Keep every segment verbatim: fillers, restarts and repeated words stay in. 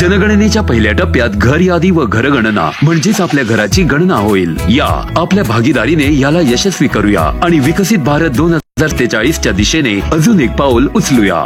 जनगणनेच्या पहिल्या टप्प्यात घर यादी व घरगणना म्हणजेच आपल्या घराची गणना होईल. या आपल्या भागीदारीने याला यशस्वी करूया आणि विकसित भारत दोन हजार त्रेचाळीसच्या दिशेने अजून एक पाऊल उचलूया.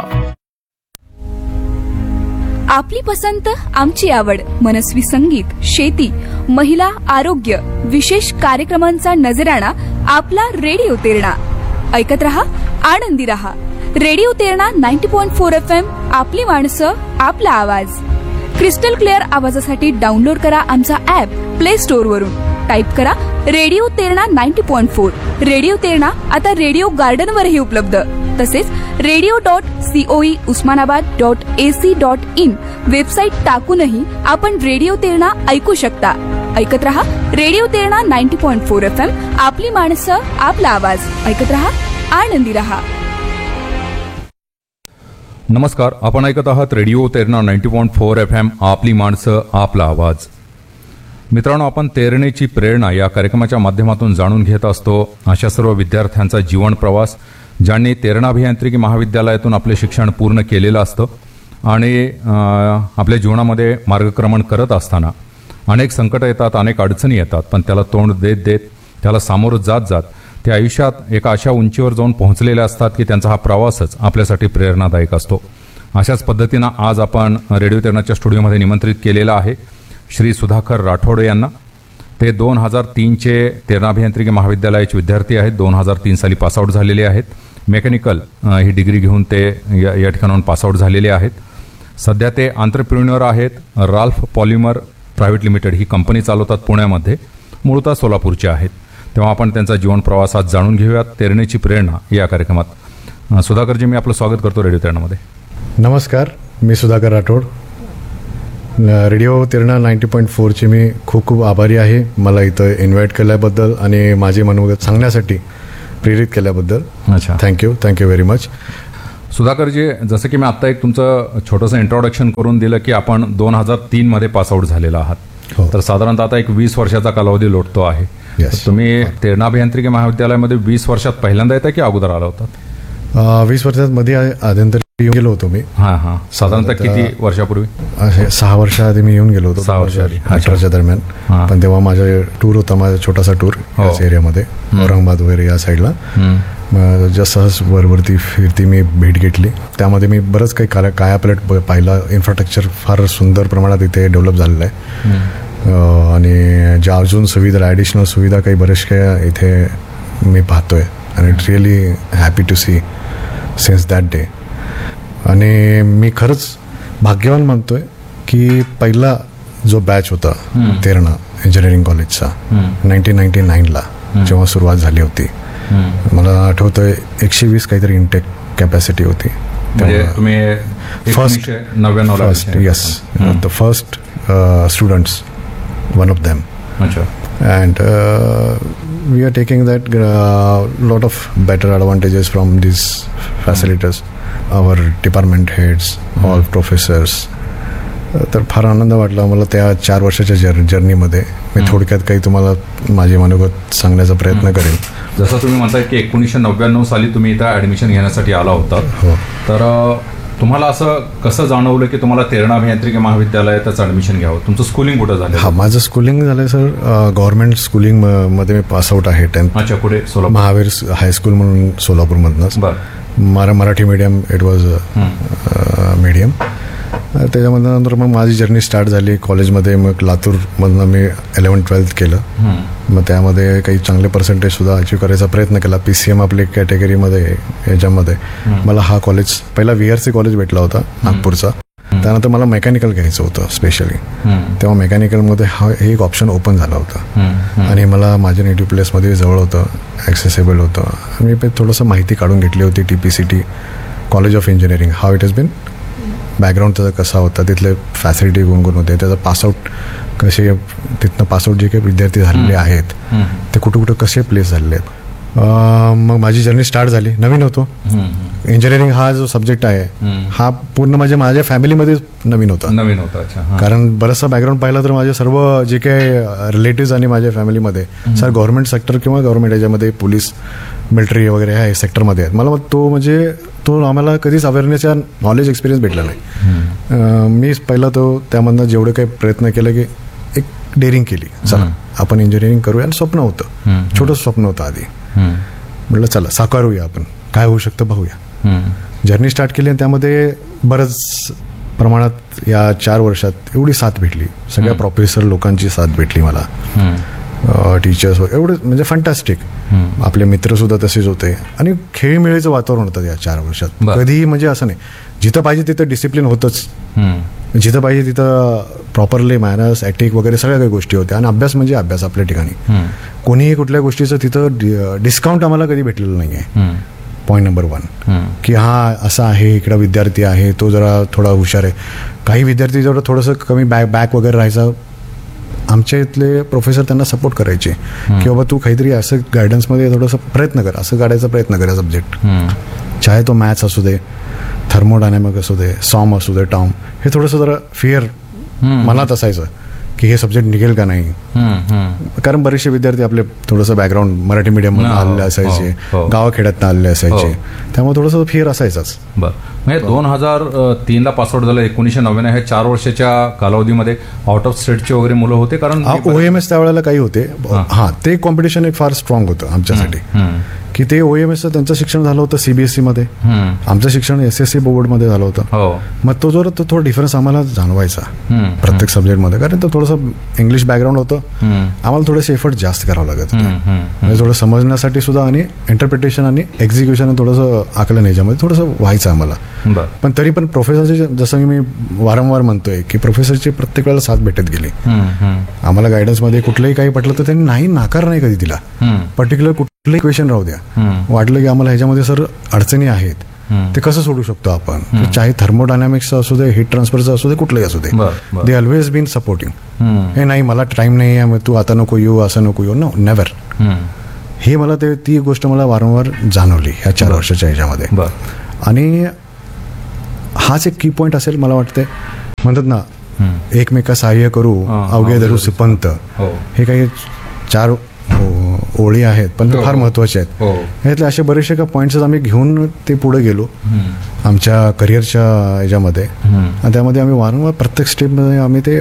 आपली पसंत आमची आवड, मनस्वी संगीत, शेती, महिला, आरोग्य, विशेष कार्यक्रमांचा नजराणा आपला रेडिओ तेरणा. ऐकत रहा, आनंदी रहा. Radio Terna ninety point four F M. आपली माणसं, आपला आवाज. क्रिस्टल क्लिअर आवाजासाठी डाउनलोड करा आमचा ऍप प्ले स्टोअर वरून. टाईप करा radio Terna ninety point four. Radio Terna आता रेडिओ गार्डन वरही उपलब्ध. तसेच radio dot COE Osmanabad dot AC dot in website टाकूनही आपण रेडिओ तेरणा ऐकू शकता. ऐकत रहा radio Terna ninety point four F M. आपली माणसं, आपला आवाज. ऐकत रहा, आनंदी रहा. नमस्कार, आपण ऐकत आहात radio Terna ninety point four F M. आपली माणसं, आपला आवाज. मित्रांनो, आपण तेरणेची प्रेरणा या कार्यक्रमाच्या माध्यमातून जाणून घेत असतो अशा सर्व विद्यार्थ्यांचा जीवन प्रवास ज्यांनी तेरणा अभियांत्रिकी महाविद्यालयातून आपले शिक्षण पूर्ण केलेलं असतं आणि आपल्या जीवनामध्ये मार्गक्रमण करत असताना अनेक संकटं येतात, अनेक अडचणी येतात, पण त्याला तोंड देत देत त्याला सामोरं जात जात ते आयुष्यात एका अशा उंचीवर जाऊन पोहोचलेले असतात की त्यांचा हा प्रवासच आपल्यासाठी प्रेरणादायक असतो. अशाच पद्धतीनं आज आपण रेडिओ तेरणाच्या स्टुडिओमध्ये निमंत्रित केलेलं आहे श्री सुधाकर राठोड यांना. ते दोन हजार तीनचे तेरणा अभियांत्रिकी महाविद्यालयाचे विद्यार्थी आहेत. दोन हजार तीन साली पासआउट झालेले आहेत. मेकॅनिकल ही डिग्री घेऊन ते या, या ठिकाणाहून पासआउट झालेले आहेत. सध्या ते आंतरप्रिन्युअर आहेत. राल्फ पॉलिमर प्रायव्हेट लिमिटेड ही कंपनी चालवतात पुण्यामध्ये. मूळतः सोलापूरचे आहेत. तेव्हा आपण त्यांचा जीवन प्रवास आज जाणून घेऊयात. तेरणेची प्रेरणा या कार्यक्रमात. सुधाकरजी, मी आपलं स्वागत करतो रेडिओ तेरणामध्ये. नमस्कार, मी Sudhakar Rathod. Radio Terna ninety point फोरचे मी खूप खूप आभारी आहे मला इथं इन्व्हाइट केल्याबद्दल आणि माझे मनोगत सांगण्यासाठी प्रेरित केल्याबद्दल. अच्छा, thank you thank you very much. Sudhakarji, जसं की मी आत्ता एक तुमचं छोटंसं इंट्रोडक्शन करून दिलं की आपण दोन हजार तीनमध्ये पासआउट झालेला आहात. हो. तर साधारणतः आता एक वीस वर्षाचा कालावधी लोटतो आहे. Yes. तुम्ही तेरणा अभियांत्रिकी महाविद्यालयामध्ये वीस वर्षात पहिल्यांदा येता की अगोदर आला होतात? वीस वर्षात मध्ये आधीनंतर येऊन गेलो होतो मी. हां हां साधारणतः किती वर्षापूर्वी? असे सहा वर्षा आधी मी येऊन गेलो होतो. सहा वर्ष आधी अठराच्या दरम्यान. पण तेव्हा माझा टूर होता, माझा छोटासा टूर याच एरियामध्ये, औरंगाबाद वगैरे या साईडला. ज्या सहज वरवरती फिरती मी भेट घेतली. त्यामध्ये मी बरंच काही काय कायापलट पाहिला. इन्फ्रास्ट्रक्चर फार सुंदर प्रमाणात इथे डेव्हलप झालेलं आहे आणि ज्या अजून सुविधा ॲडिशनल सुविधा काही बरेच काही इथे मी पाहतोय आणि it really happy to C since that day. आणि मी खरंच भाग्यवान मानतोय की पहिला जो बॅच होता तेरणा इंजिनिअरिंग कॉलेजचा नाईन्टीन नाईन्टी नाईनला जेव्हा सुरुवात झाली होती, मला आठवतंय एकशे वीस काहीतरी इंटेक कॅपॅसिटी होती. First first yes the first students, one of them. And uh, we are taking that uh, lot of better advantages from these facilitators, our department heads, all professors. तर फार आनंद वाटला मला त्या चार वर्षाच्या जर जर्नीमध्ये. मी थोडक्यात काही तुम्हाला माझे मनोगत सांगण्याचा प्रयत्न करेन. जसं तुम्ही म्हणताय की एकोणीसशे नव्याण्णव साली तुम्ही इथं ॲडमिशन घेण्यासाठी आला होता. हो. तर तुम्हाला असं कसं जाणवलं की तुम्हाला तेरणा अभियांत्रिकी महाविद्यालयातच ॲडमिशन घ्यावं? तुमचं स्कूलिंग कुठं झालं? हा, माझं स्कूलिंग झालं सर गव्हर्नमेंट स्कूलिंग मध्ये मी पासआउट आहे. टेन्थ. अच्छा, पुढे सोलापूर महावीर हायस्कूल म्हणून सोलापूरमधनंच. बरं. मरा Marathi medium it was medium. त्याच्यामधनं नंतर मग माझी जर्नी स्टार्ट झाली कॉलेजमध्ये. मग लातूरमधनं मी इलेव्हन ट्वेल्थ केलं. मग त्यामध्ये काही चांगले पर्सेंटेज सुद्धा अचीव करायचा प्रयत्न केला. पी सी एम आपली कॅटेगरीमध्ये याच्यामध्ये मला हा कॉलेज पहिला व्ही आर सी कॉलेज भेटला होता नागपूरचा. त्यानंतर मला मेकॅनिकल घ्यायचं होतं स्पेशली. तेव्हा मेकॅनिकलमध्ये हा एक ऑप्शन ओपन झाला होता आणि मला माझ्या नेटिव्ह प्लेसमध्ये जवळ होतं, ॲक्सेसेबल होतं. मी थोडंसं माहिती काढून घेतली होती T P C T college of engineering, how it has been, background त्याचा कसा होता, तिथले फॅसिलिटी कोणकोण होते, त्याचा पासआउट कसे, तिथनं पासआउट जे काही विद्यार्थी झालेले आहेत ते कुठं कुठं कसे प्लेस झालेले आहेत. मग माझी जर्नी स्टार्ट झाली. नवीन होतो इंजिनिअरिंग हा जो सब्जेक्ट आहे हा पूर्ण म्हणजे माझ्या फॅमिलीमध्ये नवीन होता. नवीन होता. अच्छा. हां. कारण बराचसा बॅकग्राऊंड पाहिला तर माझे सर्व जे काही रिलेटिव्ह आणि माझ्या फॅमिलीमध्ये सर गव्हर्नमेंट सेक्टर किंवा गव्हर्नमेंट याच्यामध्ये पोलीस मिलिटरी वगैरे ह्या सेक्टरमध्ये आहेत. मला मग तो म्हणजे तो आम्हाला कधीच अवेअरनेस या नॉलेज एक्सपिरियन्स भेटला नाही. अं, मी पहिला तो त्यामधनं जेवढे काही प्रयत्न केले की एक डेअरिंग केली, चला आपण इंजिनिअरिंग करूया. आणि स्वप्न होतं, छोटंसं स्वप्न होतं आधी. म्हटलं चला साकारूया आपण, काय होऊ शकतं बघूया. जर्नी स्टार्ट केली आणि त्यामध्ये बरंच प्रमाणात या चार वर्षात एवढी साथ भेटली, सगळ्या प्रोफेसर लोकांची साथ भेटली मला, टीचर्स एवढे म्हणजे फंटॅस्टिक. आपले मित्र सुद्धा तसेच होते आणि खेळीमेळीचं वातावरण होतं या चार वर्षात. कधीही म्हणजे असं नाही, जिथं पाहिजे तिथं डिसिप्लिन होतंच, जिथं पाहिजे तिथं प्रॉपरली मॅनर्स ॲटिक वगैरे सगळ्या काही गोष्टी होत्या. आणि अभ्यास म्हणजे अभ्यास आपल्या ठिकाणी. कोणीही कुठल्या गोष्टीचं तिथं डिस्काउंट आम्हाला कधी भेटलेलं नाही आहे. पॉईंट नंबर वन की हा असा आहे, इकडं विद्यार्थी आहे तो जरा थोडा हुशार आहे. काही विद्यार्थी जेवढं थोडंसं कमी बॅक बॅक वगैरे राहायचा, आमच्या इथले प्रोफेसर त्यांना सपोर्ट करायचे की बाबा तू काहीतरी असं गायडन्समध्ये थोडंसं प्रयत्न कर, असं काढायचा प्रयत्न कर सब्जेक्ट. चाहे तो मॅथ्स असू दे, थर्मोडायनॅमिक असू दे, सॉम असू दे, टॉम, हे थोडंसं जरा फिअर मनात असायचं की हे सब्जेक्ट निघेल का नाही. कारण बरेचसे विद्यार्थी आपले थोडंसं बॅकग्राऊंड मराठी मीडियममधून आलेले असायचे, गावाखेड्यातनं आलेले असायचे, त्यामुळे थोडंसं फिअर असायचंच. बरं, म्हणजे दोन हजार तीनला पासआउट झालं, एकोणीसशे नव्याण्णव ह्या चार वर्षाच्या कालावधीमध्ये आउट ऑफ स्टेटचे वगैरे मुलं होते. कारण ओ एम एस त्यावेळेला काही होते. हां, ते कॉम्पिटिशन एक फार स्ट्रॉंग होतं आमच्यासाठी की ते ओ एम एसचं त्यांचं शिक्षण झालं होतं सीबीएसई मध्ये, आमचं शिक्षण एस एस सी बोर्डमध्ये झालं होतं. मग तो जर तो थोडा डिफरन्स आम्हाला जाणवायचा प्रत्येक सब्जेक्टमध्ये, कारण तो थोडंसं इंग्लिश बॅकग्राऊंड होतं, आम्हाला थोडेसे एफर्ट जास्त करावं लागत होते म्हणजे थोडं समजण्यासाठी सुद्धा, आणि इंटरप्रिटेशन आणि एक्झिक्युशन थोडंसं आकलन याच्यामध्ये थोडंसं व्हायचं आम्हाला. पण तरी पण प्रोफेसरचे, जसं मी वारंवार म्हणतोय की प्रोफेसरची प्रत्येक वेळेला साथ भेटत गेली. आम्हाला गायडन्समध्ये कुठलंही काही पटलं तर त्यांनी नाही नाकार नाही कधी दिला. पर्टिक्युलर कुठलंही क्वेश्चन राहू द्या, वाटलं की आम्हाला ह्याच्यामध्ये सर अडचणी आहेत, ते कसं सोडू शकतो आपण, चाहे थर्मोडायनॅमिक्सचं असू दे, हीट ट्रान्सफरचं असू दे, कुठलंही असू दे, दे ऑलवेज बीन सपोर्टिंग. हे नाही मला टाइम नाही आहे, तू आता नको येऊ, असं नको येऊ, नो नेव्हर. हे मला ते ती गोष्ट मला वारंवार जाणवली ह्या चार वर्षाच्या ह्याच्यामध्ये. आणि हाच एक की पॉईंट असेल मला वाटते. म्हणतात ना, एकमेका सहाय्य करू अवघे धरू सुपंत, हे काही चार ओळी आहेत पण ते फार महत्वाचे आहेत. ह्यातले असे बरेचसे का पॉईंट्स आम्ही घेऊन ते पुढे गेलो आमच्या करिअरच्या ह्याच्यामध्ये. आणि त्यामध्ये आम्ही वारंवार प्रत्येक स्टेपमध्ये आम्ही ते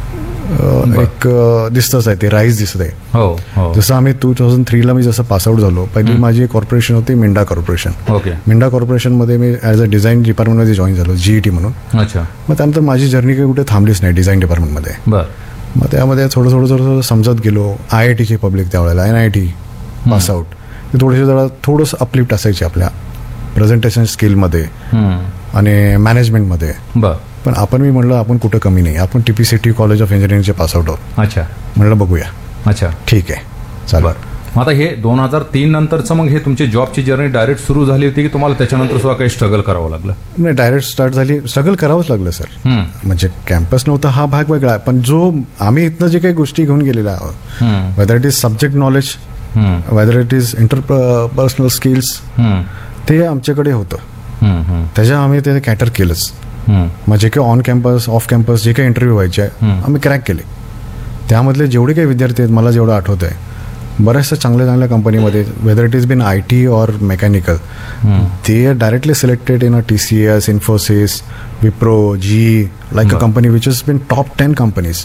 एक दिसतच आहे, ते राईज दिसत आहे. जसं आम्ही टू थाउजंड थ्रीला मी जसं पासआउट झालो, पहिली माझी कॉर्पोरेशन होती मिंडा कॉर्पोरेशन. मिंडा कॉर्पोरेशनमध्ये मी ॲज अ डिझाईन डिपार्टमेंटमध्ये जॉईन झालो, जीईटी म्हणून. मग त्यानंतर माझी जर्नी काही कुठे थांबलीच नाही डिझाईन डिपार्टमेंटमध्ये. मग त्यामध्ये थोडं थोडं थोडं समजत गेलो. आय आय टीची पब्लिक त्यावेळेला एन आय टी पासआउट, ते थोडेसे जरा थोडंसं अपलिफ्ट असायचे आपल्या प्रेझेंटेशन स्किलमध्ये आणि मॅनेजमेंटमध्ये. पण आपण मी म्हणलं आपण कुठं कमी नाही, आपण टीपीसीटी कॉलेज ऑफ इंजिनिअरिंगचे पासआउट आहोत. अच्छा, म्हणलं बघूया. अच्छा, ठीक आहे, चालेल. आता हे दोन हजार तीन नंतरचं मग हे तुमची जॉबची जर्नी डायरेक्ट सुरू झाली होती की तुम्हाला त्याच्यानंतर सुद्धा काही स्ट्रगल करावं लागलं? नाही, डायरेक्ट स्टार्ट झाली. स्ट्रगल करावंच लागलं सर. म्हणजे कॅम्पस नव्हतं हा भाग वेगळा, पण जो आम्ही इथनं जे काही गोष्टी घेऊन गेलेल्या आहोत, whether it is subject knowledge, whether it is inter personal skills, ते आमच्याकडे होतं. त्याच्या आम्ही ते कॅटर केलंच. मग जे काही ऑन कॅम्पस ऑफ कॅम्पस जे काही इंटरव्ह्यू व्हायचे आम्ही क्रॅक केले. त्यामधले जेवढे काही विद्यार्थी आहेत मला जेवढं आठवत आहे, बऱ्याचशा चांगल्या चांगल्या कंपनीमध्ये, whether it is been I T or mechanical, ते R directly selected in a T C S, Infosys, Wipro, G, like a company which is been top ten companies.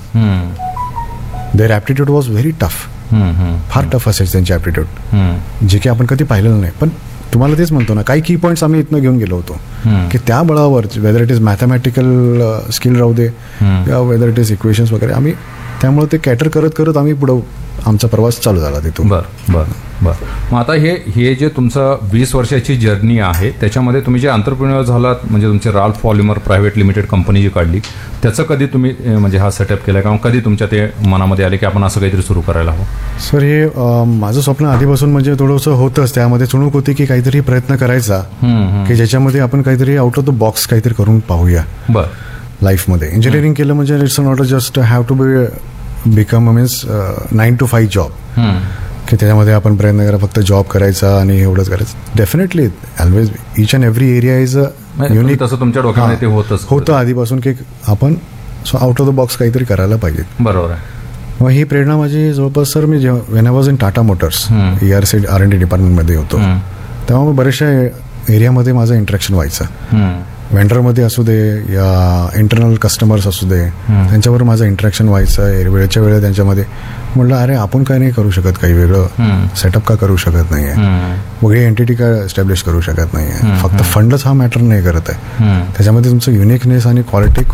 There aptitude was very tough. फार tough असायचं त्यांची aptitude, जे की आपण कधी पाहिलेलं नाही. पण तुम्हाला तेच म्हणतो ना, काही की पॉईंट्स आम्ही इथनं घेऊन गेलो होतो की त्या बळावर, whether it is mathematical skill राहू दे किंवा वेदर इट इज इक्वेशन्स वगैरे, आम्ही त्यामुळे ते कॅटर करत करत आम्ही पुढं आमचा प्रवास चालू झाला तिथून. बरं बरं बरं मग आता हे हे जे तुमचं वीस वर्षाची जर्नी आहे, त्याच्यामध्ये तुम्ही जे एंटरप्रेन्युअर झालात, म्हणजे तुमचे Ralph polymer private limited company जी काढली, त्याचं कधी तुम्ही म्हणजे हा सेटअप केला किंवा कधी तुमच्या ते मनामध्ये आले की आपण असं काहीतरी सुरू करायला हवं? सर, हे माझं स्वप्न आधीपासून म्हणजे थोडंसं होतंच. त्यामध्ये चुणूक होती की काहीतरी प्रयत्न करायचा की ज्याच्यामध्ये आपण काहीतरी आउट ऑफ द बॉक्स काहीतरी करून पाहूया. बरं, लाईफमध्ये इंजिनिअरिंग केलं म्हणजे it's not just have to be become means nine to five job. की त्याच्यामध्ये आपण प्रयत्न करा फक्त जॉब करायचा आणि एवढंच करायचं. Definitely always each and every area is a unique. तसं तुमच्या डोक्यामध्ये ते होतच होतं आधीपासून की आपण so out of the box काहीतरी करायला पाहिजे. बरोबर आहे. मग ही प्रेरणा माझी जवळपास सर मी जेव्हा when I was in Tata Motors E R C R N D डिपार्टमेंटमध्ये होतो तेव्हा मग बऱ्याचशा एरियामध्ये माझं इंटरॅक्शन व्हायचं. वेंडरमध्ये असू दे या इंटरनल कस्टमर्स असू दे त्यांच्यावर माझं इंटरॅक्शन व्हायचं वेळच्या वेळ त्यांच्यामध्ये. म्हटलं अरे आपण काय नाही करू शकत काही वेगळं सेटअप का करू शकत नाही आहे, वेगळी एंटिटी का एस्टॅब्लिश करू शकत नाही आहे. फक्त फंडच हा मॅटर नाही करत आहे, त्याच्यामध्ये तुमचं युनिकनेस आणि क्वालिटी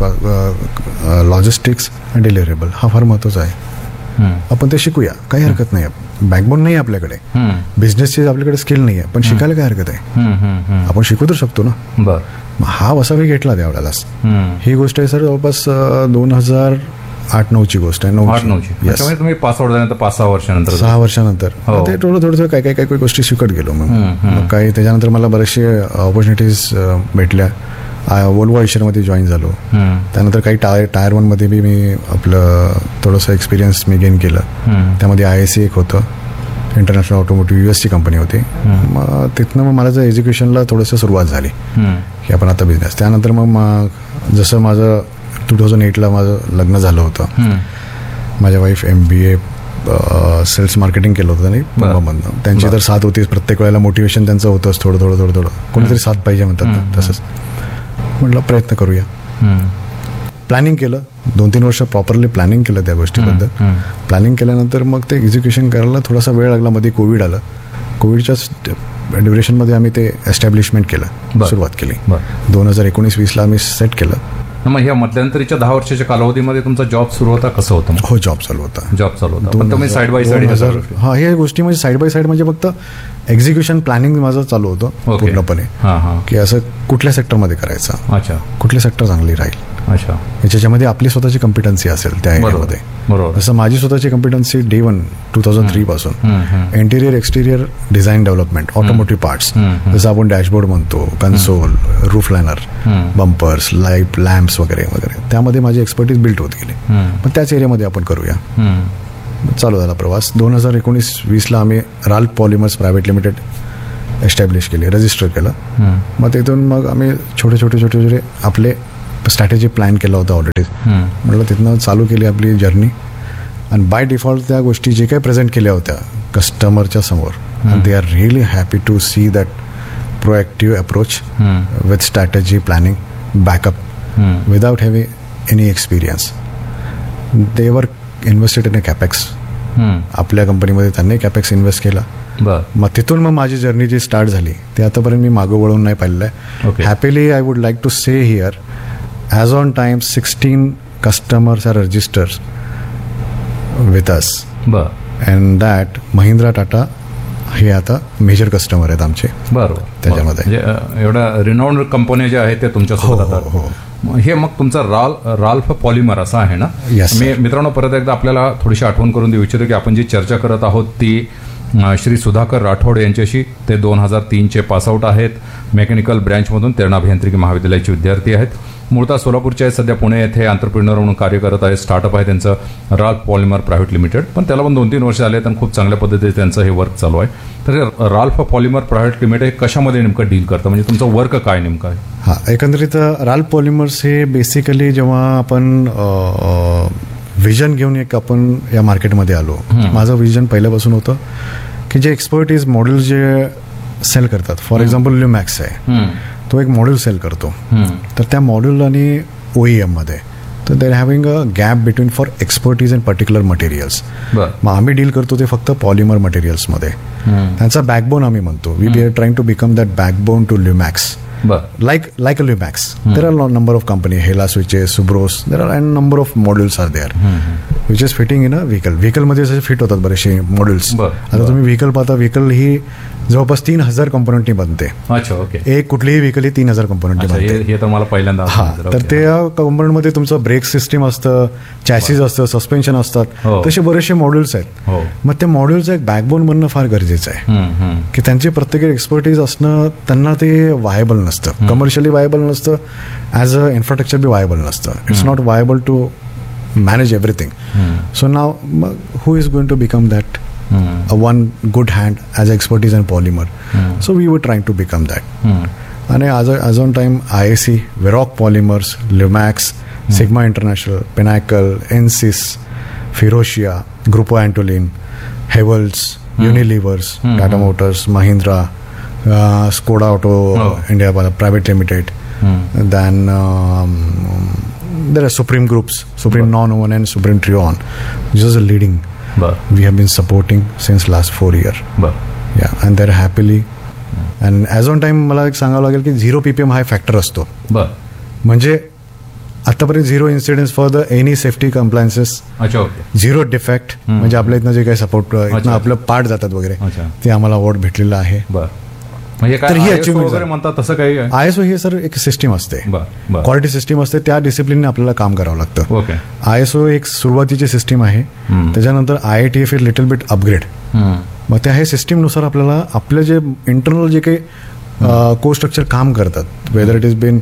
लॉजिस्टिक्स आणि डिलिव्हरेबल हा फार महत्त्वाचा आहे. आपण ते शिकूया, काही हरकत नाही. बॅकबोन नाही आपल्याकडे, बिझनेसची आपल्याकडे स्किल नाही आहे, पण शिकायला काय हरकत आहे, आपण शिकू तर शकतो ना. बरं, हा वसावी घेतला त्यावेळेलाच. ही गोष्ट आहे सर जवळपास दोन हजार आठ नऊची गोष्ट आहे. आठ नऊची तुम्ही पास आउट झाल्यानंतर पाच सहा वर्षानंतर सहा वर्षानंतर ते थोडं थोडं काय काय काय काही गोष्टी शिकत गेलो. मग काही त्याच्यानंतर मला बरेचसे ऑपॉर्च्युनिटीज भेटल्या. वोल्वो आयशरमध्ये जॉईन झालो. त्यानंतर काही टायर टायर वनमध्ये बी मी आपलं थोडंसं एक्सपिरियन्स मी गेन केलं. त्यामध्ये आय एस सी एक होतं, इंटरनॅशनल ऑटोमोटिव्ह युएसची कंपनी होती. मग तिथनं मग मला एज्युकेशनला थोडंसं सुरुवात झाली की आपण आता बिझनेस. त्यानंतर मग जसं माझं टू थाउजंड एटला माझं लग्न झालं होतं. माझ्या वाईफ एम बी ए सेल्स मार्केटिंग केलं होतं आणि पुण्यामधनं. त्यांची तर साथ होतीच, प्रत्येक वेळेला मोटिवेशन त्यांचं होतंच, थोडं थोडं थोडं थोडं कोणीतरी साथ पाहिजे म्हणतात ना, तसंच म्हटलं प्रयत्न करूया. प्लॅनिंग केलं, दोन तीन वर्ष प्रॉपरली प्लॅनिंग केलं त्या गोष्टीबद्दल. प्लॅनिंग केल्यानंतर मग ते एक्झिक्युशन करायला थोडासा वेळ लागला. मध्ये कोविड आलं. कोविडच्या ड्युरेशनमध्ये आम्ही ते एस्टॅब्लिशमेंट केलं, सुरुवात केली. दोन हजार एकोणीस वीसला आम्ही सेट केलं. मग ह्या मध्यंतरीच्या दहा वर्षाच्या कालावधीमध्ये तुमचा जॉब सुरू होता, कसं होतं? हो, जॉब चालू होता. जॉब चालू होता पण तुम्ही साईड बाय साईड हजार हा हे गोष्टी म्हणजे साईड बाय साईड म्हणजे फक्त एक्झिक्युशन प्लॅनिंग माझं चालू होतं पूर्णपणे की असं कुठल्या सेक्टरमध्ये करायचं, अच्छा कुठली सेक्टर चांगली राहील, अच्छा याच्यामध्ये आपली स्वतःची कॉम्पिटन्सी असेल त्या एरियामध्ये. बरोबर. जसं माझी स्वतःची competency day one two thousand three पासून interior एक्सटिरियर design development, automotive parts, जसं आपण डॅशबोर्ड म्हणतो, console, roof liner, bumpers, light, lamps वगैरे वगैरे, त्यामध्ये माझी एक्सपर्टीज बिल्ड होत गेली. मग त्याच एरियामध्ये आपण करूया. चालू झाला प्रवास. दोन हजार एकोणीस वीसला आम्ही Ralph polymers private limited establish केली, रजिस्टर केलं. मग तिथून मग आम्ही छोटे छोटे छोटे छोटे आपले स्ट्रॅटेजी प्लॅन केला होता ऑलरेडी. म्हटलं तिथनं चालू केली आपली जर्नी. आणि बाय डिफॉल्ट त्या गोष्टी जे काही प्रेझेंट केल्या होत्या कस्टमरच्या समोर, and they are really happy to see that proactive approach with strategy planning backup without having any experience. दे वर इन्व्हेस्टेड इन अ कॅपेक्स. आपल्या कंपनीमध्ये त्यांनी कॅपेक्स इन्व्हेस्ट केला. मग तिथून मग माझी जर्नी जी स्टार्ट झाली ते आतापर्यंत मी मागं वळून नाही पाहिलेलं आहे. Happily I would like to say here as on time sixteen customers R registers with us. And that Mahindra Tata हे आता मेजर कस्टमर आहेत आमचे. बरोबर. त्याच्यामध्ये एवढ्या रिनाऊंड कंपन्या ज्या आहेत त्या तुमच्यासोबत. हो. हे मग तुमचा राल राल्फ पॉलिमर असा आहे ना? मी मित्रांनो परत एकदा आपल्याला थोडीशी आठवण करून देऊ इच्छितो की आपण जी चर्चा करत आहोत ती श्री सुधाकर राठोड यांच्याशी. ते दोन हजार तीनचे पासआउट आहेत. मेकॅनिकल ब्रँचमधून तेरणा अभियांत्रिकी महाविद्यालयाचे विद्यार्थी आहेत. मूळतः सोलापूरचे आहेत, सध्या पुणे येथे एंटरप्रिनर म्हणून कार्य करत आहेत. स्टार्टअप आहे त्यांचं राल्फ पॉलिमर प्रायव्हेट लिमिटेड, पण त्याला पण दोन तीन वर्ष आले आणि खूप चांगल्या पद्धतीने त्यांचं हे वर्क चालू आहे. तर राल्फ पॉलिमर प्रायव्हेट लिमिटेड हे कशामध्ये नेमकं डील करतं, म्हणजे तुमचं वर्क काय नेमकं आहे? हां, एकंदरीत राल्फ पॉलिमर्स हे बेसिकली जेव्हा आपण विजन घेऊन एक आपण या मार्केटमध्ये आलो, माझं विजन पहिल्यापासून होतं की जे एक्सपर्टीज मॉडेल जे सेल करतात, फॉर एक्झाम्पल ल्युमॅक्स आहे, तो एक मॉड्यूल सेल करतो. तर त्या मॉड्यूल आणि ओईएम मध्ये तर they are having a gap between for expertise in particular materials. मग आम्ही डील करतो ते फक्त पॉलिमर मटेरियल्समध्ये. त्यांचा बॅकबोन आम्ही म्हणतो. We B R trying to become that backbone to ल्युमॅक्स. Like like a Lumax, hmm. there are a number of companies, Hela switches, Subros. There are a number of modules are there, hmm. which is fitting in a vehicle. Vehicle मध्ये असे fit होतात बरेचसे modules. आता तुम्ही vehicle पाहता, vehicle ही जवळपास तीन हजार कंपोनंटनी बनते. अच्छा, ओके. एक कुठलीही व्हेकल ही तीन हजार कंपोनंटनी बनते. हे तर मला पहिल्यांदा. हा, तर त्या कंपोनंटमध्ये तुमचं ब्रेक सिस्टीम असतं, चॅसीज असतं, सस्पेन्शन असतात, तसे बरेचसे मॉड्यूल्स आहेत. मग त्या मॉड्यूलचं एक बॅकबोन बनणं फार गरजेचं आहे की त्यांची प्रत्येक एक्सपर्टीज असणं. त्यांना ते व्हायबल नसतं, कमर्शियली व्हायबल नसतं, as a infrastructure B viable नसतं. It's not viable to manage everything. So now who is going to become that a one good hand as expertise in polymer. So we were trying to become that. And as as on time, I A C, Veroc Polymers, Limax, Sigma International, Pinnacle, Ensys, Ferocia, Grupo Antolin, Havells, Unilevers, Tata Motors, Mahindra, uh, Skoda Auto Oh. India Private Limited. Then um, there are Supreme Groups, Supreme Non-Owen and Supreme Trion, which is a leading. बर We have been supporting since last four year. बर Yeah, and they're happily. And as on time मला एक सांगावं लागेल की zero ppm हा factor असतो. बर म्हणजे आतापर्यंत zero incidents for the any safety compliances, अच्छा ओके झिरो डिफेक्ट. म्हणजे आपल्या इथनं जे काही सपोर्ट इथनं अच्छा. आपलं पार्ट जातात वगैरे अच्छा. ते आम्हाला अवॉर्ड भेटलेलं आहे. बर म्हणजे काय तर ही I S O achievement वगैरे झाली. म्हणतात तसं काही आहे? I S O he sir एक सिस्टीम असते, बर बर क्वालिटी सिस्टीम असते. त्या डिसिप्लिनने आपल्याला काम करावं लागतं. ओके आय एस ओ एक सुरुवातीची सिस्टीम आहे. त्याच्यानंतर I I T F little bit upgrade. मग त्या हे सिस्टीमनुसार आपल्याला आपलं जे इंटरनल जे काही को स्ट्रक्चर काम करतात, whether it is been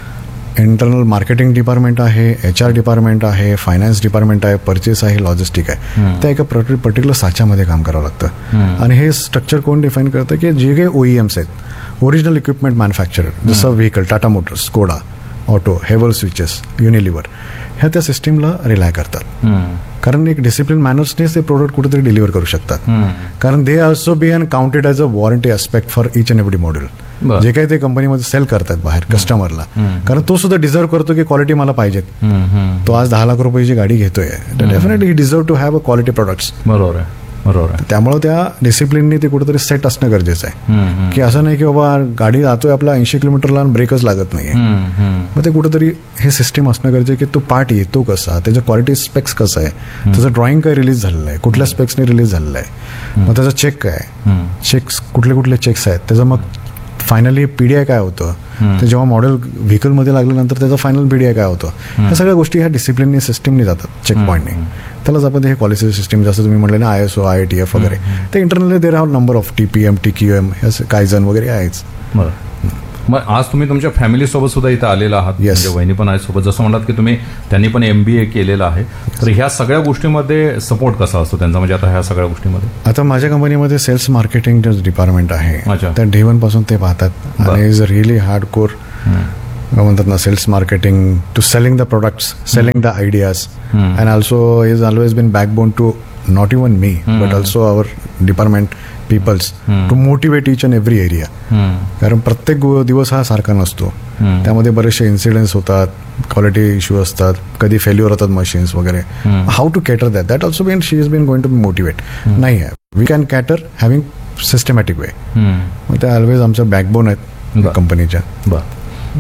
internal marketing department आहे, एच आर डिपार्टमेंट आहे, फायनान्स डिपार्टमेंट आहे, परचेस आहे, लॉजिस्टिक आहे, त्या एका पर्टिक्युलर साच्यामध्ये काम करावं लागतं. आणि हे स्ट्रक्चर कोण डिफाईन करतं की जे काही ओईएम्स आहेत, ओरिजिनल इक्विपमेंट मॅन्युफॅक्चरर, जसं vehicle, Tata Motors, Skoda auto, हेवल switches, Unilever, ह्या त्या सिस्टीमला रिलाय करतात. कारण एक डिसिप्लिन मॅनर्सनेच ते प्रोडक्ट कुठेतरी डिलिव्हर करू शकतात. कारण they also be an counted as a warranty aspect for each and every module. बरं. जे काही ते कंपनीमध्ये सेल करतात बाहेर कस्टमरला, कारण तो सुद्धा डिझर्व करतो की क्वालिटी मला पाहिजेत. तो आज दहा लाख रुपयाची गाडी घेतोय, definitely he deserve to have a quality products. बरोबर आहे बरोबर आहे त्यामुळे त्या डिसिप्लिननी ते कुठेतरी सेट असणं गरजेचं आहे. की असं नाही की बाबा गाडी जातोय आपला ऐंशी किलोमीटरला आणि ब्रेकच लागत नाहीये. मग ते कुठेतरी हे सिस्टीम असणं गरजेचं आहे की तो पार्ट येतो कसा, त्याचं क्वालिटी स्पेक्स कसं आहे, त्याचं ड्रॉइंग काय रिलीज झालेलं आहे, कुठल्या स्पेक्सने रिलीज झालेलं आहे, मग त्याचा चेक काय, चेक्स कुठले कुठले चेक्स आहेत, त्याचं मग फायनली पीडीआय काय होतं, ते जेव्हा मॉडेल व्हेकलमध्ये लागल्यानंतर त्याचं फायनल पीडीआय काय होतं, ह्या सगळ्या गोष्टी ह्या डिसिप्लिननी सिस्टीमने जातात, चेक पॉईंटने. त्यालाच आपण हे क्वालिटी सिस्टीम जसं तुम्ही म्हटलं ना, I S O, I T F वगैरे, ते internally there have number of T P M, T Q M, Kaizen वगैरे आहेच. बरं मग आज तुम्ही तुमच्या फॅमिलीसोबत सुद्धा इथं आलेला आहात, Yes. म्हणजे वहिनी पण आहे सोबत, जसं म्हणलात की तुम्ही त्यांनी पण एम बी ए केलेलं आहे, तर ह्या सगळ्या गोष्टीमध्ये सपोर्ट कसा असतो त्यांचा, म्हणजे आता ह्या सगळ्या गोष्टीमध्ये? आता माझ्या कंपनीमध्ये सेल्स मार्केटिंग डिपार्टमेंट आहे. अच्छा. त्या डे वन पासून ते पाहतात. बरं. आणि is a really hard core म्हणतात ना, cells marketing to selling the products, selling the ideas, and also is always been backbone to not even me but also our department people's to motivate each and every area. कारण प्रत्येक गो- दिवस हा सारखा नसतो. त्यामध्ये बरेचसे इन्सिडेंट्स होतात, quality issue असतात, कधी फेल्युअर होतात मशीन्स वगैरे. How to कॅटर that that also bin she is bin going to be motivate. नाही आहे, वी कॅन कॅटर हॅव्हिंग सिस्टमॅटिक वे. मग त्या ऑलवेज आमच्या बॅकबोन आहेत बरं. कंपनीच्या. बरं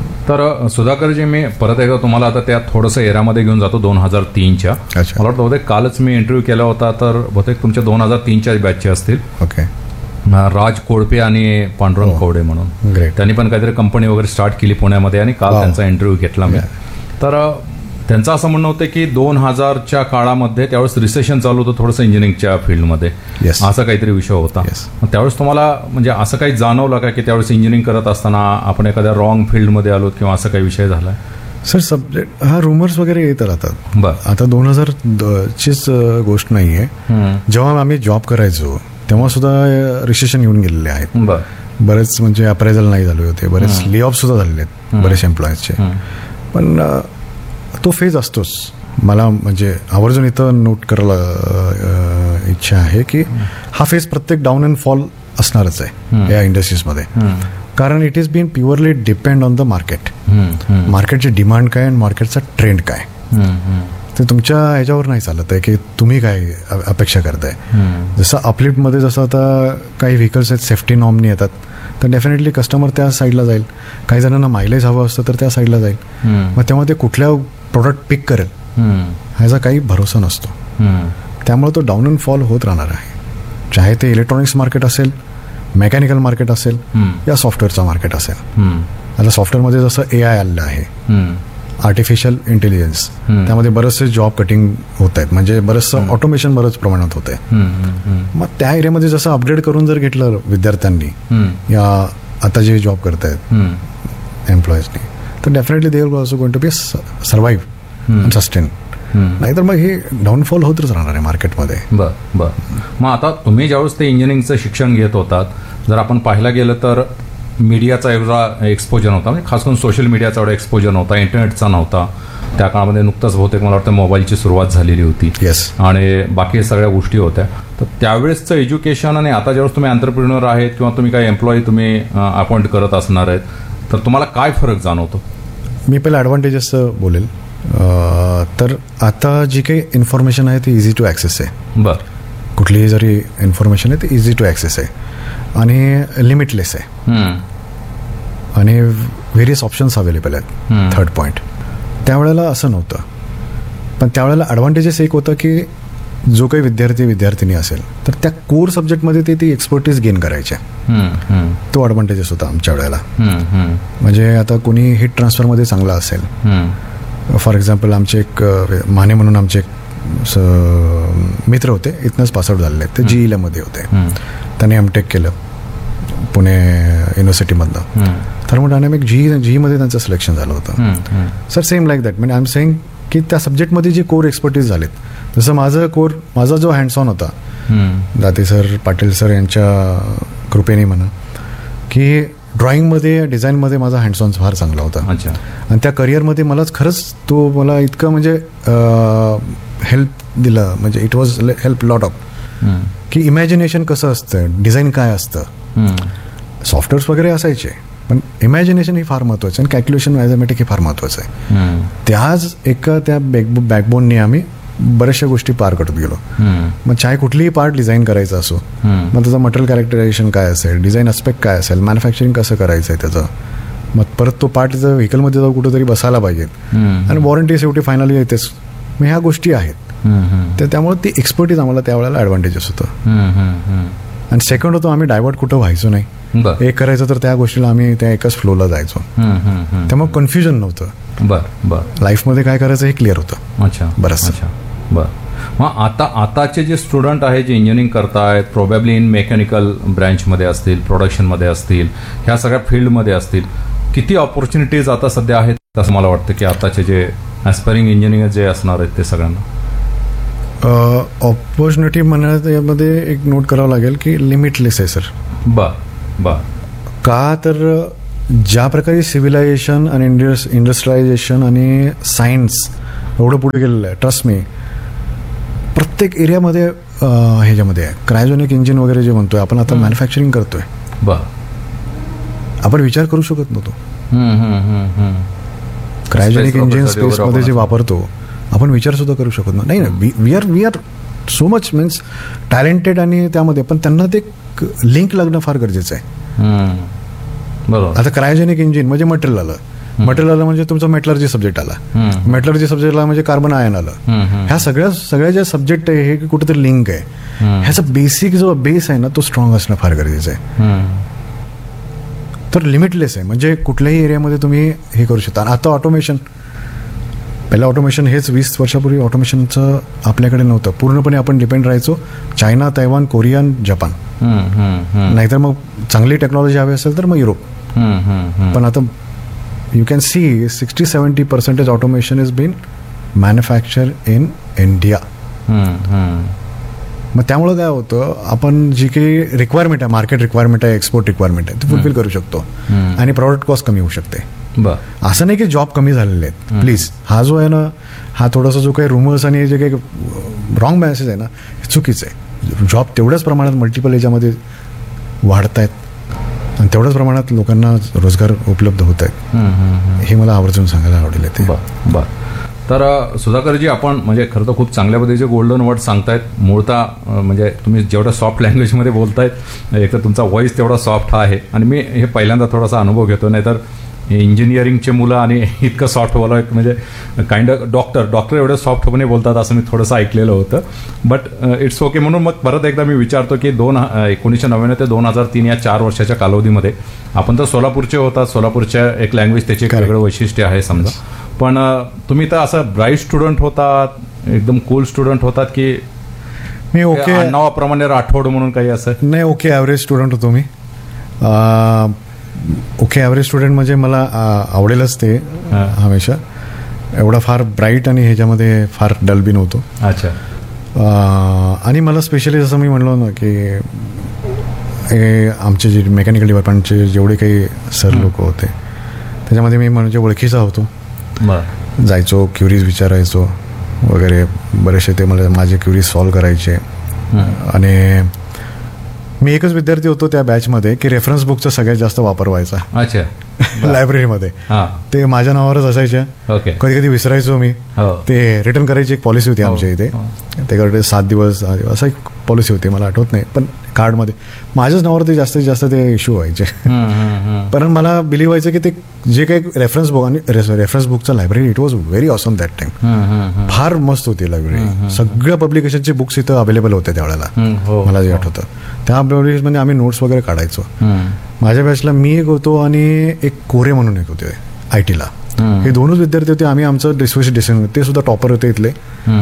तर सुधाकरजी, मी परत एकदा तुम्हाला आता त्या थोडंसं एरामध्ये घेऊन जातो दोन हजार तीनच्या. अच्छा. मला वाटतं बहुतेक कालच मी इंटरव्ह्यू केला होता, तर बहुतेक तुमच्या दोन हजार तीनच्या बॅचचे असतील, ओके, राज कोळपे आणि पांडुरंग कवडे म्हणून. ग्रेट. त्यांनी पण काहीतरी कंपनी वगैरे स्टार्ट केली पुण्यामध्ये, आणि काल Wow. त्यांचा इंटरव्ह्यू घेतला मी. तर अ, त्यांचं असं म्हणणं होतं की दोन हजारच्या काळामध्ये त्यावेळेस रिसेशन चालू होतं थोडंसं इंजिनिअरिंगच्या फील्डमध्ये, Yes. असा काहीतरी विषय होता. Yes. मग त्यावेळेस तुम्हाला म्हणजे असं काही जाणवलं का की त्यावेळेस इंजिनिअरिंग करत असताना आपण एखाद्या रॉंग फील्डमध्ये आलो किंवा असा काही विषय झाला? सर सब्जेक्ट हा रुमर्स वगैरे येत राहतात. बरं आता दोन हजार चीच गोष्ट नाही आहे. जेव्हा आम्ही जॉब करायचो तेव्हा सुद्धा रिसेशन येऊन गेलेले आहेत. बरं बरेच म्हणजे अप्रायझल नाही झाले होते, बरेच ले ऑफ सुद्धा झालेले आहेत बरेच एम्प्लॉईजचे. पण अ, तो फेज असतोच. मला म्हणजे आवर्जून इथं नोट करायला अ, इच्छा आहे की हा फेज प्रत्येक डाऊन अँड फॉल असणारच आहे या इंडस्ट्रीजमध्ये. कारण it is bin purely depend on the market. मार्केटची डिमांड काय आणि मार्केटचा ट्रेंड काय, ते तुमच्या ह्याच्यावर नाही चालत आहे की तुम्ही काय अ- अपेक्षा करताय. जसं अपलिफ्टमध्ये जसं आता काही व्हेकल्स आहेत सेफ्टी नॉर्मनी येतात, तर डेफिनेटली कस्टमर त्या साईडला जाईल. काही जणांना मायलेज हवं असतं तर त्या साईडला जाईल. मग तेव्हा ते कुठल्या प्रोडक्ट पिक करेल ह्याचा काही भरोसा नसतो. त्यामुळे तो डाऊन अँड फॉल होत राहणार आहे. चाहे ते इलेक्ट्रॉनिक्स मार्केट असेल, मेकॅनिकल मार्केट असेल, या सॉफ्टवेअरचा मार्केट असेल. आता सॉफ्टवेअरमध्ये जसं ए आय आलेलं आहे, आर्टिफिशियल इंटेलिजन्स, त्यामध्ये बरेचसे जॉब कटिंग होत आहेत, म्हणजे बरंचसं ऑटोमेशन बरंच प्रमाणात होत आहे. मग त्या एरियामध्ये जसं अपग्रेड करून जर घेतलं विद्यार्थ्यांनी या आता जे जॉब करत आहेत एम्प्लॉईजनी, तर definitely they will also going to be survive and sustain. नाहीतर मग हे डाऊनफॉल होतच राहणार आहे मार्केटमध्ये. बर बर मग आता तुम्ही ज्यावेळेस ते इंजिनिअरिंगचं शिक्षण घेत होतात, जर आपण पाहायला गेलं तर मीडियाचा एवढा एक्सपोजर नव्हता, म्हणजे खास करून सोशल मीडियाचा एवढा एक्सपोजर नव्हता, इंटरनेटचा नव्हता. त्या काळामध्ये नुकतंच बहुतेक मला वाटतं मोबाईलची सुरुवात झालेली होती. येस. आणि बाकी सगळ्या गोष्टी होत्या. तर त्यावेळेसचं एज्युकेशन आणि आता ज्यावेळेस तुम्ही एंटरप्रिन्युअर आहेत किंवा तुम्ही काही एम्प्लॉई तुम्ही अपॉइंट करत असणार आहेत, तर तुम्हाला काय फरक जाणवतो? मी पहिला ॲडव्हान्टेजेस बोलेल. अं, तर आता जी काही इन्फॉर्मेशन आहे ती इझी टू ॲक्सेस आहे. बरं. कुठलीही जरी इन्फॉर्मेशन आहे ती इझी टू ॲक्सेस आहे आणि लिमिटलेस आहे आणि व्हेरियस ऑप्शन्स अवेलेबल आहेत. थर्ड पॉईंट, त्यावेळेला असं नव्हतं. पण त्यावेळेला ॲडव्हान्टेजेस एक होतं की जो काही विद्यार्थी विद्यार्थिनी असेल तर त्या कोर सब्जेक्टमध्ये ते ती एक्सपर्टीज गेन करायच्या. तो ॲडव्हान्टेजेस होता आमच्या वेळेला. म्हणजे आता कोणी हिट ट्रान्सफरमध्ये चांगला असेल, फॉर एक्झाम्पल आमचे एक माने म्हणून आमचे एक मित्र होते, इथनंच पासआउट झालेले आहेत, ते जी इलामध्ये होते. त्यांनी एमटेक केलं पुणे युनिव्हर्सिटीमधनं. थर्मोडायनॅमिक जी जीमध्ये त्यांचं सिलेक्शन झालं होतं. Sir same like that. म्हणजे आय एम सेईंग की त्या सब्जेक्टमध्ये जे कोर एक्सपर्टीज झालेत, जसं माझं कोर माझा जो हँड्स ऑन होता दाते सर पाटील सर यांच्या कृपेने म्हणा, की ड्रॉइंगमध्ये डिझाईनमध्ये माझा हँड्स ऑन फार चांगला होता. आणि त्या करिअरमध्ये मलाच खरंच तो मला इतकं म्हणजे हेल्प दिलं. म्हणजे it was help lot of की इमॅजिनेशन कसं असतं, डिझाईन काय असतं. सॉफ्टवेअर्स वगैरे असायचे पण इमॅजिनेशन ही फार महत्त्वाचं आणि कॅल्क्युलेशन मॅथमॅटिक हे फार महत्त्वाचं आहे. त्याच एका त्या बॅक बॅकबोनने आम्ही बऱ्याचशा गोष्टी पार करत गेलो. मग चाहे कुठलीही पार्ट डिझाईन करायचा असो, मग त्याचं मटेरियल कॅरेक्टरायझेशन काय असेल, डिझाईन अस्पेक्ट काय असेल, मॅन्युफॅक्चरिंग कसं करायचं आहे त्याचं, मग परत तो पार्ट त्याचं व्हेकलमध्ये जाऊन कुठेतरी बसायला पाहिजेत आणि वॉरंटी शेवटी फायनली येतेच. मग ह्या गोष्टी आहेत. तर त्यामुळे ती एक्सपर्टीज आम्हाला त्यावेळेला ॲडव्हान्टेजेस होतं. आणि सेकंड होतो आम्ही डायव्हर्ट कुठं व्हायचो नाही. एक करायचं तर त्या गोष्टीला आम्ही त्या एकाच फ्लोला जायचो. त्यामुळे कन्फ्युजन नव्हतं. बरं बरं लाईफमध्ये काय करायचं हे क्लिअर होतं. अच्छा बरंच. अच्छा बरं. मग आता आताचे जे स्टुडंट आहेत जे इंजिनिअरिंग करतायत, प्रोबॅबली इन मेकॅनिकल ब्रँचमध्ये असतील, प्रोडक्शनमध्ये असतील, ह्या सगळ्या फील्डमध्ये असतील, किती ऑपॉर्च्युनिटीज आता सध्या आहेत असं मला वाटतं की आताचे जे ॲस्पायरिंग इंजिनियर जे असणार आहेत ते सगळ्यांना? ऑपॉर्च्युनिटी म्हणण्यात यामध्ये एक नोट करावं लागेल की लिमिटलेस आहे सर. बर बर का तर ज्या प्रकारे सिव्हिलायझेशन आणि इंडस इंडस्ट्रियलायझेशन आणि सायन्स एवढं पुढे गेलेलं आहे, ट्रस्ट मी, प्रत्येक एरियामध्ये ह्याच्यामध्ये आहे. क्रायोजेनिक इंजिन वगैरे जे म्हणतोय आपण आता मॅन्युफॅक्चरिंग करतोय. बर. आपण विचार करू शकत नव्हतो. क्रायोजेनिक इंजिन स्पेसमध्ये जे वापरतो आपण विचार सुद्धा करू शकत नाही. नाही we R we are so much means talented आणि त्यामध्ये पण त्यांना ते लिंक लागणं फार गरजेचं आहे. बरोबर. आता क्रायोजेनिक इंजिन म्हणजे मटेरियल आलं, मटेरियल आलं म्हणजे तुमचं मेटलर्जी सब्जेक्ट आला, मेटलर्जी सब्जेक्ट आला म्हणजे कार्बन आयन आलं. ह्या सगळ्या सगळ्या ज्या सब्जेक्ट आहे हे कुठेतरी लिंक आहे. ह्याचा बेसिक जो बेस आहे ना तो स्ट्रॉंग असणं फार गरजेचं आहे. तर लिमिटलेस आहे. म्हणजे कुठल्याही एरियामध्ये तुम्ही हे करू शकता. आता ऑटोमेशन, पहिलं ऑटोमेशन हेच वीस वर्षापूर्वी ऑटोमेशनचं आपल्याकडे नव्हतं. पूर्णपणे आपण डिपेंड राहायचो चायना, तैवान, कोरिया, जपान. नाहीतर मग चांगली टेक्नॉलॉजी हवी असेल तर मग युरोप. पण आता you can see sixty seventy percentage automation is bin manufacture in India. मग त्यामुळं काय होतं, आपण जी काही रिक्वायरमेंट आहे, मार्केट रिक्वायरमेंट आहे, एक्सपोर्ट रिक्वायरमेंट आहे, ती फुलफिल करू शकतो आणि प्रॉडक्ट कॉस्ट कमी होऊ शकते. असं नाही की जॉब कमी झालेले आहेत. प्लीज, हा जो आहे ना, हा थोडासा जो काही रुमर्स आणि जे काही रॉंग मेसेज आहे ना, हे चुकीचं आहे. जॉब तेवढ्याच प्रमाणात मल्टिपल याच्यामध्ये वाढत आहेत आणि तेवढ्याच प्रमाणात लोकांना रोजगार उपलब्ध होत आहेत. हे मला आवर्जून सांगायला आवडेल. ते बरं. तर सुधाकरजी, आपण म्हणजे खरं तर खूप चांगल्या पद्धतीचे गोल्डन वर्ड सांगतायत. मूळतः म्हणजे तुम्ही जेवढ्या सॉफ्ट लँग्वेजमध्ये बोलतायत, एक तर तुमचा व्हॉइस तेवढा सॉफ्ट आहे आणि मी हे पहिल्यांदा थोडासा अनुभव घेतो. नाहीतर इंजिनिअरिंगचे मुलं आणि इतकं सॉफ्ट बोला, म्हणजे काइंड ऑफ डॉक्टर डॉक्टर एवढं सॉफ्टपणे बोलतात असं मी थोडंसं ऐकलेलं होतं. But it's okay. म्हणून मग परत एकदा मी विचारतो की दोन एकोणीसशे नव्याण्णव ते दोन हजार तीन या चार वर्षाच्या कालावधीमध्ये आपण तर सोलापूरचे होतात. सोलापूरच्या एक लँग्वेज त्याचे एक वेगळं वैशिष्ट्य आहे समजा. पण तुम्ही तर असं ब्राईट स्टुडंट होतात, एकदम कूल स्टुडंट होतात की मी ओके नावाप्रमाणे राठोड म्हणून काही असं? नाही, ओके ॲव्हरेज स्टुडंट होतो मी. ओके ॲव्हरेज स्टुडंट म्हणजे मला आवडेलच ते हमेशा. एवढा फार ब्राईट आणि ह्याच्यामध्ये फार डल बी नव्हतो. अच्छा. अं, आणि मला स्पेशली जसं मी म्हणलो ना की हे आमचे जे मेकॅनिकल डिपार्टमेंटचे जेवढे काही सर लोक होते त्याच्यामध्ये मी म्हणजे ओळखीचा होतो. बरं. जायचो, क्युरीज विचारायचो वगैरे, बरेचसे ते मला माझे क्युरीज सॉल्व करायचे. आणि मी एकच विद्यार्थी होतो त्या बॅचमध्ये की रेफरन्स बुकचा सगळ्यात जास्त वापर व्हायचा. अच्छा. लायब्ररीमध्ये हां. ते माझ्या नावावरच असायच्या. ओके. कधी कधी विसरायचो मी. हो. ते रिटर्न करायची एक पॉलिसी होती आमच्या इथे. त्याकडे सात दिवस दहा दिवस असं एक पॉलिसी होती, मला आठवत नाही, पण कार्डमध्ये माझ्याच नावावर ते जास्तीत जास्त ते इश्यू व्हायचे. पण मला बिलीव्ह व्हायचं की ते जे काही रेफरन्स बुक आणि reference बुकचं library it was very awesome that time. फार मस्त होती लायब्ररी. सगळ्या पब्लिकेशनचे बुक्स इथं अवेलेबल होते त्यावेळेला. मला जे आठवतं त्या लायब्ररीमध्ये आम्ही नोट्स वगैरे काढायचो. माझ्या बॅचला मी एक होतो आणि एक कोरे म्हणून एक होते आय टीला. हे दोनच विद्यार्थी होते. आम्ही आमचं डिस्कशन डिस्कशन ते सुद्धा टॉपर होते इथले.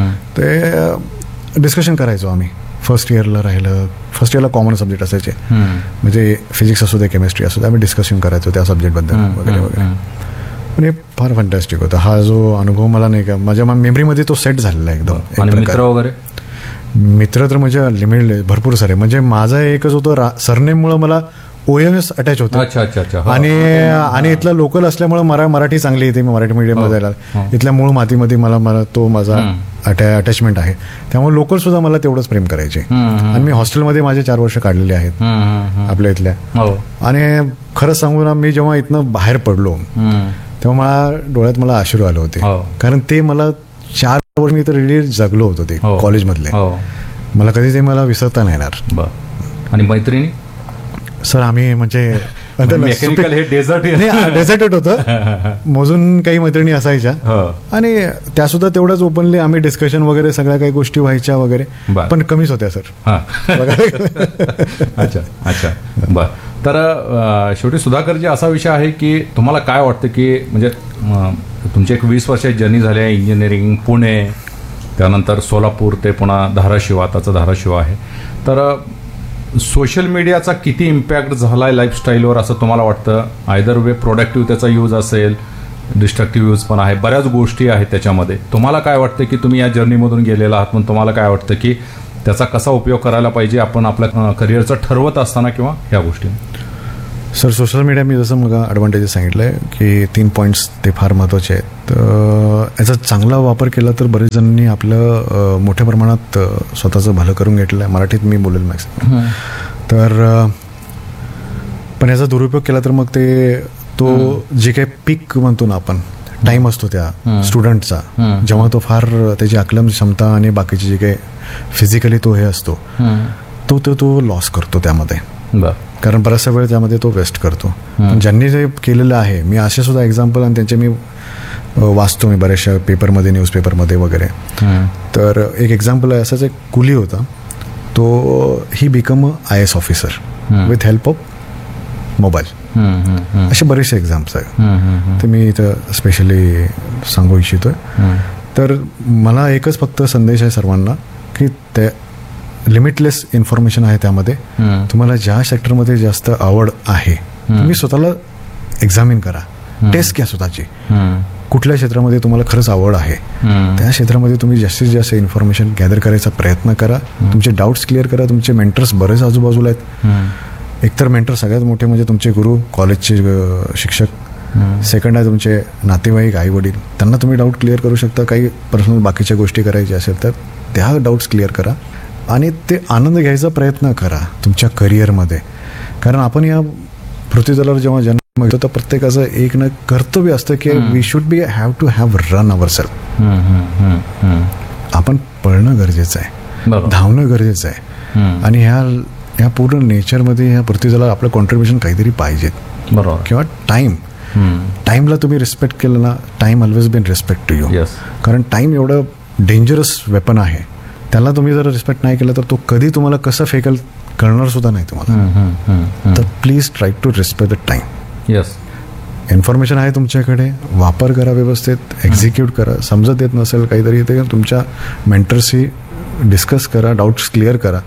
ते डिस्कशन करायचो आम्ही. फर्स्ट इयरला राहिलं, फर्स्ट इयरला कॉमन सब्जेक्ट असायचे, म्हणजे फिजिक्स असू दे, केमिस्ट्री असू दे, आम्ही डिस्कशन करायचो त्या सब्जेक्टबद्दल वगैरे वगैरे. पण हे फार फंटॅस्टिक होतं. हा जो अनुभव मला नाही का माझ्या मेमरीमध्ये तो सेट झालेला आहे एकदम. आणि मित्र वगैरे? मित्र तर म्हणजे लिमिटेड भरपूर सारे. म्हणजे माझा एकच होतं, सरनेममुळे मला ओएमएस अटॅच होतं. अच्छा अच्छा अच्छा. आणि आणि इथला लोकल असल्यामुळे मरा मराठी चांगली येते. मी मराठी मीडियममध्ये जायला इथल्या मूळ मातीमध्ये मला मला तो माझा अटॅचमेंट आहे. त्यामुळे लोकल सुद्धा मला तेवढंच प्रेम करायचे. आणि मी हॉस्टेलमध्ये माझे चार वर्ष काढलेले आहेत आपल्या इथल्या. आणि खरंच सांगू ना, मी जेव्हा इथनं बाहेर पडलो तेव्हा मला डोळ्यात मला अश्रू आले होते. कारण ते मला चार वर्ष मी तर रिली जगलो होतो ते कॉलेजमधले. मला कधी ते मला विसरता नाही येणार. आणि मैत्रिणी? सर आम्ही म्हणजे मेकॅनिकल हे डेझर्ट डेझर्टेड होतं. मोजून काही मैत्रिणी असायच्या आणि त्या सुद्धा तेवढंच ओपनली आम्ही डिस्कशन वगैरे सगळ्या काही गोष्टी व्हायच्या वगैरे, पण कमीच होत्या सर. अच्छा अच्छा. बर. तर शेवटी सुधाकरजी असा विषय आहे की तुम्हाला काय वाटतं की म्हणजे तुमची एक वीस वर्षाची जर्नी झाली आहे. इंजिनिअरिंग, पुणे, त्यानंतर सोलापूर ते पुन्हा धाराशिव, आताचा धाराशिव आहे. तर सोशल मीडियाचा किती इम्पॅक्ट झाला आहे लाईफस्टाईलवर असं तुम्हाला वाटतं? आयदर वे प्रोडक्टिव्ह त्याचा यूज असेल, डिस्ट्रक्टिव्ह यूज पण आहे, बऱ्याच गोष्टी आहेत त्याच्यामध्ये. तुम्हाला काय वाटतं की तुम्ही या जर्नीमधून गेलेला आहात, पण तुम्हाला काय वाटतं की त्याचा कसा उपयोग करायला पाहिजे आपण आपल्या करिअरचं ठरवत असताना किंवा ह्या गोष्टी? सर सोशल मीडिया मी जसं मग ॲडव्हान्टेजेस सांगितलं आहे की तीन पॉईंट्स ते फार महत्त्वाचे आहेत. याचा चांगला वापर केला तर बरेच जणांनी आपलं मोठ्या प्रमाणात स्वतःचं भलं करून घेतलं आहे. मराठीत मी बोलेल मॅक्सिमम. तर पण याचा दुरुपयोग केला तर मग ते तो जे काही पीक म्हणतो ना आपण, टाईम असतो त्या स्टुडंटचा, जेव्हा तो फार त्याची आकलन क्षमता आणि बाकीचे जे काही फिजिकली तो हे असतो तो तो तो लॉस करतो त्यामध्ये. कारण बराचसा वेळ त्यामध्ये तो वेस्ट करतो. पण ज्यांनी जे केलेलं आहे, मी असे सुद्धा एक्झाम्पल आणि त्यांचे मी वाचतो मी बऱ्याचशा पेपरमध्ये, न्यूजपेपरमध्ये वगैरे. तर एक एक्झाम्पल आहे, असाच एक कुली होता, तो he become a I S officer with help of mobile. असे बरेचसे एक्झाम्पल्स आहेत, ते मी इथं स्पेशली सांगू इच्छितोय. तर मला एकच फक्त संदेश आहे सर्वांना की ते लिमिटलेस इन्फॉर्मेशन आहे त्यामध्ये. तुम्हाला ज्या सेक्टरमध्ये जास्त आवड आहे तुम्ही स्वतःला एक्झामिन करा, टेस्ट घ्या स्वतःची. कुठल्या क्षेत्रामध्ये तुम्हाला खरंच आवड आहे त्या क्षेत्रामध्ये तुम्ही जास्तीत जास्त इन्फॉर्मेशन गॅदर करायचा प्रयत्न करा. तुमचे डाऊट्स क्लिअर करा. तुमचे मेंटर्स बरेच आजूबाजूला आहेत. एकतर मेंटर सगळ्यात मोठे म्हणजे तुमचे गुरु, कॉलेजचे शिक्षक. सेकंड आहे तुमचे नातेवाईक, आई वडील. त्यांना तुम्ही डाऊट क्लिअर करू शकता. काही पर्सनल बाकीच्या गोष्टी करायच्या असेल तर त्या डाऊट्स क्लिअर करा आणि ते आनंद घ्यायचा प्रयत्न करा तुमच्या करिअरमध्ये. कारण आपण या पृथ्वीतलावर जेव्हा जन्म घेतो तर प्रत्येकाचं एक ना कर्तव्य असतं की we should be have to have run our self. आपण पळणं गरजेचं आहे, धावणं गरजेचं आहे. आणि ह्या ह्या पूर्ण नेचरमध्ये ह्या पृथ्वीतलावर आपलं कॉन्ट्रीब्युशन काहीतरी पाहिजे. बरोबर. किंवा टाईम टाईमला तुम्ही रिस्पेक्ट केलं ना, time always bin respect to you. कारण टाईम एवढं डेंजरस वेपन आहे, त्याला तुम्ही जर रिस्पेक्ट नाही केलं तर तो कधी तुम्हाला कसं फेकेल कळणार सुद्धा नाही तुम्हाला. तर please try to respect the time. Yes. Information आहे तुमच्याकडे, वापर करा व्यवस्थित, एक्झिक्यूट करा. समजत येत नसेल काहीतरी ते तुमच्या मेंटर्सशी डिस्कस करा, डाऊट्स क्लिअर करा,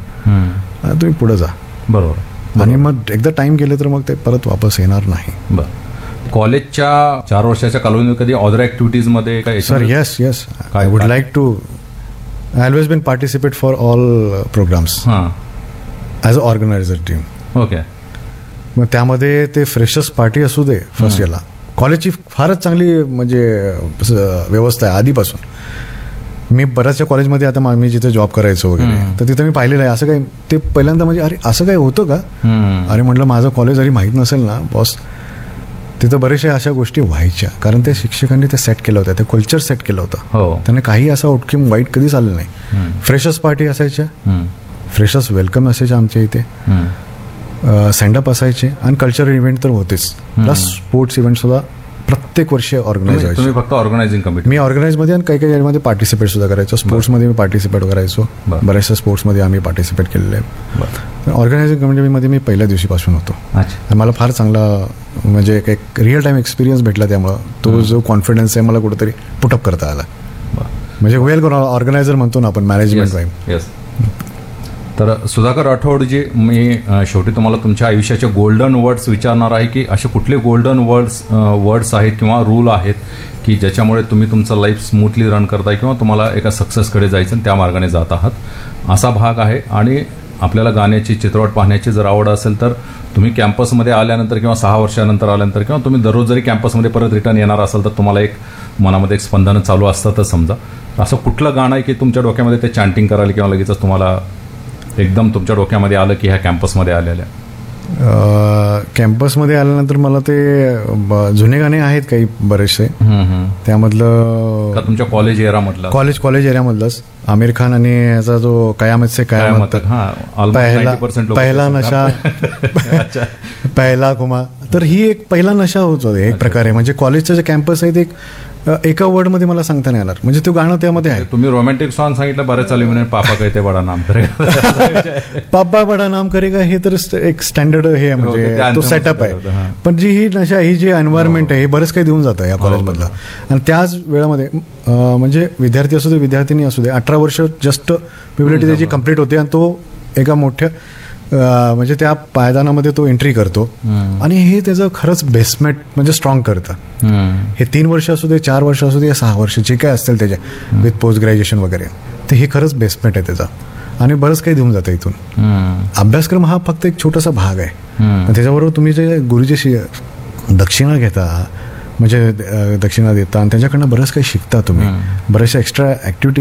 तुम्ही पुढे जा. बरोबर. आणि मग एकदा टाईम गेले तर मग ते परत वापस येणार नाही. बरं. कॉलेजच्या चार वर्षाच्या कालावधीमध्ये कधी अदर ऍक्टिव्हिटीज मध्ये काय सर येस येस काय- आय वुड काय? Like to I always bin participate for all programs हां as a organiser team. Okay. मग त्यामध्ये ते फ्रेशर्स पार्टी असू दे फर्स्ट इयरला, कॉलेजची फारच चांगली म्हणजे स- व्यवस्था आहे आधीपासून. मी बऱ्याचशा कॉलेजमध्ये आता मा- मी जिथे जॉब करायचो वगैरे तर तिथं मी पाहिलेलं आहे असं काही. ते पहिल्यांदा म्हणजे अरे असं काही होतं का, अरे म्हटलं माझं कॉलेज जरी माहीत नसेल ना बॉस, तिथं बऱ्याचशा अशा गोष्टी व्हायच्या कारण त्या शिक्षकांनी ते सेट केलं होतं, ते कल्चर सेट केलं होतं. हो. त्यांना काही असं आउटकम वाईट कधीच आलं नाही. फ्रेशर्स पार्टी असायच्या, फ्रेशर्स वेलकम असायच्या आमच्या इथे, सँडअप असायचे आणि कल्चरल इव्हेंट तर होतेच. प्लस स्पोर्ट्स इव्हेंट सुद्धा प्रत्येक वर्षी ऑर्गनाईज तुम्ही व्हायचे. तुम्ही फक्त ऑर्गनायझिंग कमिटी. मी ऑर्गनाईजमध्ये आणि काही काही यामध्ये पार्टिसिपेट सुद्धा करायचो. स्पोर्ट्समध्ये मी पार्टिसिपेट करायचो. बरं. बऱ्याचशा स्पोर्ट्समध्ये आम्ही पार्टिसिपेट केलेले आहे. ऑर्गनायझिंग कमिटीमध्ये मी पहिल्या दिवशीपासून होतो. अच्छा. आणि मला फार चांगला म्हणजे एक- एक रिअल टाईम एक्सपिरियन्स भेटला. त्यामुळं तो जो कॉन्फिडन्स आहे मला कुठेतरी पुटअप करता आला. म्हणजे वेल ऑर्गनायझर म्हणतो ना आपण मॅनेजमेंट वाईम. येस. तर सुधाकर राठोडजी, मी अ, शेवटी तुम्हाला तुमच्या आयुष्याचे गोल्डन वर्ड्स विचारणार आहे की असे कुठले गोल्डन वर्ड्स वर्ड्स आहेत किंवा रूल आहेत की ज्याच्यामुळे तुम्ही तुमचं लाईफ स्मूथली रन करताय किंवा तुम्हाला एका सक्सेसकडे जायचं आणि त्या मार्गाने जात आहात, असा भाग आहे. आणि आपल्याला गाण्याची, चित्रपट पाहण्याची जर आवड असेल तर तुम्ही कॅम्पसमध्ये आल्यानंतर किंवा सहा वर्षानंतर आल्यानंतर किंवा तुम्ही दररोज जरी कॅम्पसमध्ये परत रिटर्न येणार असाल तर तुम्हाला एक मनामध्ये एक स्पंदन चालू असतातच समजा. असं कुठलं गाणं आहे की तुमच्या डोक्यामध्ये ते चॅन्टिंग करायला किंवा लगेचच तुम्हाला एकदम तुमच्या डोक्यामध्ये आलं की ह्या कॅम्पसमध्ये आलेल्या? कॅम्पसमध्ये आल्यानंतर मला ते ब- जुने गाणे आहेत काही बरेचसे. त्यामधलं का तुमच्या college एरामधलं? College college एरियामधलंच Aamir Khan आणि याचा जो कयामत से कयामत तक, पहिला पहिला नशा पहिला खुमा, तर ही एक पहिला नशा होतो एक प्रकारे. म्हणजे कॉलेजचं जे कॅम्पस आहे ते एक एका वर्डमध्ये मला सांगता नाही येणार. म्हणजे ते गाणं त्यामध्ये आहे. तुम्ही रोमॅन्टिक सॉन्ग सांगितलं बरेच चालू म्हणे पापा कहते बडा नाम करेगा. पापा बडा नाम करेगा हे तर स्ट- एक स्टँडर्ड हे आहे, हो, ते म्हणजे anthem तो सेटअप होतं, हां. आहे. पण जी ही नशा ही जी एन्व्हायरमेंट आहे हे बरंच काही देऊन जातं या कॉलेजमधलं. आणि त्याच वेळामध्ये अं, म्हणजे विद्यार्थी असू दे विद्यार्थिनी असू दे, अठरा वर्ष जस्ट प्युबर्टी त्याची कम्प्लीट होते आणि तो एका मोठ्या अं, म्हणजे त्या पायदानामध्ये तो एंट्री करतो. आणि हे त्याचं खरंच बेसमेंट म्हणजे स्ट्रॉंग करतं. हे तीन वर्ष असू दे, चार वर्ष असू दे या सहा वर्ष जे काय असतील त्याच्या विथ पोस्ट ग्रॅज्युएशन वगैरे, तर हे खरंच बेसमेंट आहे त्याचा. आणि बरंच काही देऊन जातं इथून. अभ्यासक्रम हा फक्त एक छोटासा भाग आहे. पण त्याच्याबरोबर तुम्ही जे गुरुजीशी दक्षिणा घेता, म्हणजे अं, दक्षिणा देता आणि त्याच्याकडनं बरंच काही शिकता तुम्ही. बऱ्याचशा एक्स्ट्रा ॲक्टिव्हिटी